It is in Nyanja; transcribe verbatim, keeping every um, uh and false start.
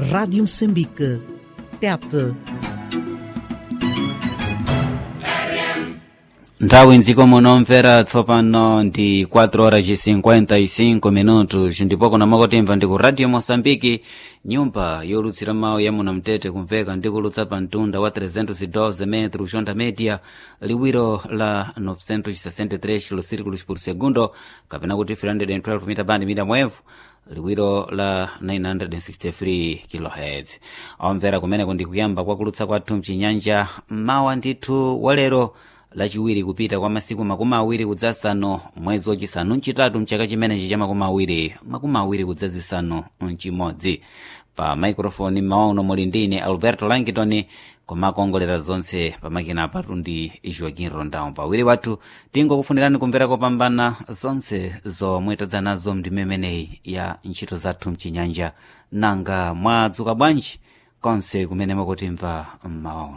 Rádio Moçambique. Tete. Nthawi mdziko muno mvera tsopano ndi quatro horas e cinquenta e cinco minutos ndipo kuna makotemva ndi ku Radio Moçambique, nyumba yolutsira mawu ya muno mtete, kumveka ndi kulutsa pa mtunda wa trezentos e doze metros onda média, liwiro la novecentos e sessenta e três kilociclos por segundo, kapena kuti three hundred twelve mita band mida mwevu, liwiro la nine hundred sixty-three kilohertz. Omvera kumene kundi kuyamba kwa kulutsa kwathu mchinyanja mawa ndithu walero lachiwiri kupita kwa masiku makumi awiri kudzasanu mwezi wachisanu mchitatu mchaka chimenechi cha makumi awiri makumi awiri kudzazisanu mchimodzi. Pa microphone mawauno muli ndine Alberto Langton, komakongolera zonse pamakina apatu ndi Joaquim Rondão. Pawiri wathu tingokufunirani kumvera kopambana zonse zomwe tadza nazo ndimemeneyi ya ntchito zathu mchinyanja. Nanga mwadzuka bwanji konse kumene mukutimva mawauno.